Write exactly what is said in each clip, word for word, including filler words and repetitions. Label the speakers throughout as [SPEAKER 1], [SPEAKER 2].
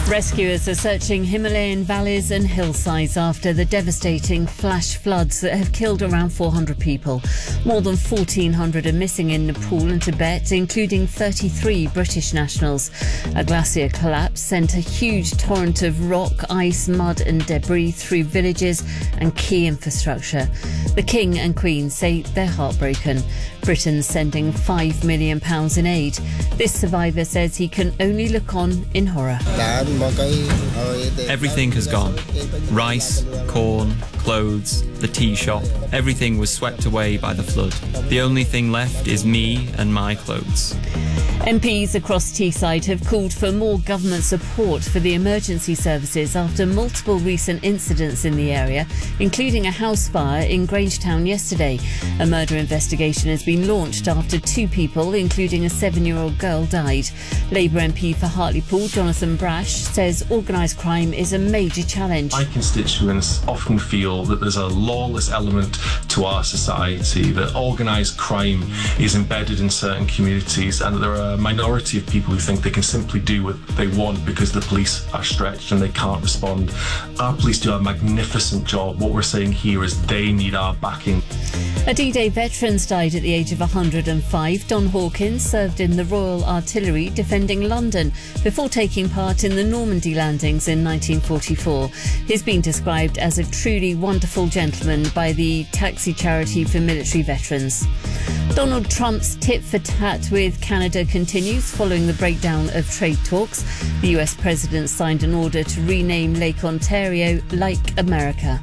[SPEAKER 1] Rescuers are searching Himalayan valleys and hillsides after the devastating flash floods that have killed around four hundred people. More than fourteen hundred are missing in Nepal and Tibet, including thirty-three British nationals. A glacier collapse sent a huge torrent of rock, ice, mud and debris through villages and key infrastructure. The King and Queen say they're heartbroken. Britain's sending five million pounds in aid. This survivor says he can only look on in horror.
[SPEAKER 2] Everything has gone. Rice, corn, clothes, the tea shop. Everything was swept away by the flood. The only thing left is me and my clothes.
[SPEAKER 1] M Ps across Teesside have called for more government support for the emergency services after multiple recent incidents in the area, including a house fire in Grangetown yesterday. A murder investigation has been launched after two people, including a seven-year-old girl, died. Labour M P for Hartlepool, Jonathan Brash, says organised crime is a major challenge.
[SPEAKER 3] My constituents often feel that there's a lawless element to our society, that organised crime is embedded in certain communities, and that there are a minority of people who think they can simply do what they want because the police are stretched and they can't respond. Our police do a magnificent job. What we're saying here is they need our backing.
[SPEAKER 1] A D-Day veteran died at the age of one hundred and five. Don Hawkins served in the Royal Artillery defending London before taking part in the Normandy landings in nineteen forty-four. He's been described as a truly wonderful gentleman by the Taxi Charity for Military Veterans. Donald Trump's tit-for-tat with Canada continues following the breakdown of trade talks. The U S president signed an order to rename Lake Ontario Like America.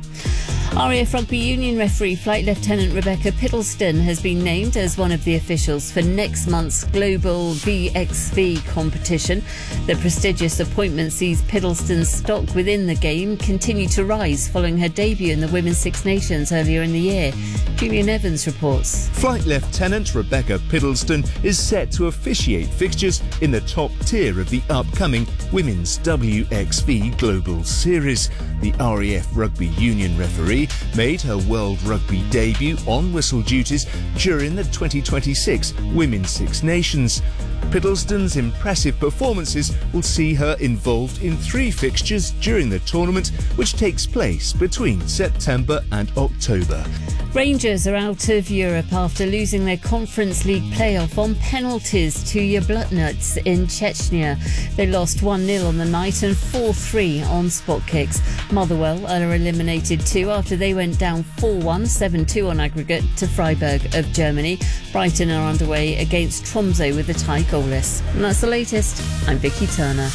[SPEAKER 1] R A F Rugby Union referee Flight Lieutenant Rebecca Piddleston has been named as one of the officials for next month's Global V X V competition. The prestigious appointment sees Piddleston's stock within the game continue to rise following her debut in the Women's Six Nations earlier in the year. Julian Evans reports.
[SPEAKER 4] Flight Lieutenant Rebecca Piddleston is set to officiate fixtures in the top tier of the upcoming Women's W X V Global Series. The R A F Rugby Union referee made her World Rugby debut on whistle duties during the twenty twenty-six Women's Six Nations. Piddleston's impressive performances will see her involved in three fixtures during the tournament, which takes place between September and October.
[SPEAKER 1] Rangers are out of Europe after losing their Conference League playoff on penalties to Yablotnuts in Chechnya. They lost one nil on the night and four three on spot kicks. Motherwell are eliminated too after they went down four one, seven two on aggregate to Freiburg of Germany. Brighton are underway against Tromsø with a tie goalless. And that's the latest. I'm Vicky Turner.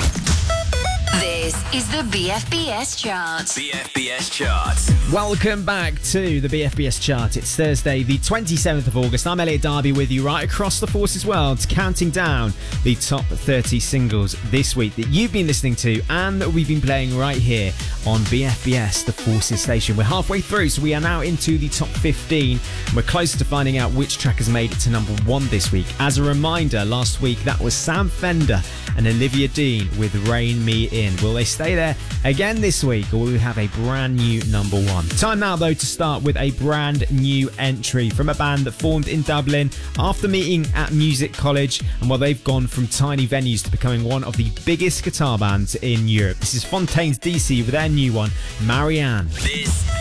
[SPEAKER 5] This is the B F B S Chart.
[SPEAKER 6] B F B S Chart.
[SPEAKER 7] Welcome back to the B F B S Chart. It's Thursday, the twenty-seventh of August. I'm Elliot Darby with you right across the Forces world, counting down the top thirty singles this week that you've been listening to and that we've been playing right here on B F B S, the Forces station. We're halfway through, so we are now into the top fifteen. We're closer to finding out which track has made it to number one this week. As a reminder, last week that was Sam Fender and Olivia Dean with Rein Me In. Will they stay there again this week, or will we have a brand new number one? Time now, though, to start with a brand new entry from a band that formed in Dublin after meeting at music college, and well, they've gone from tiny venues to becoming one of the biggest guitar bands in Europe. This is Fontaines D C with their new one, Marianne.
[SPEAKER 6] This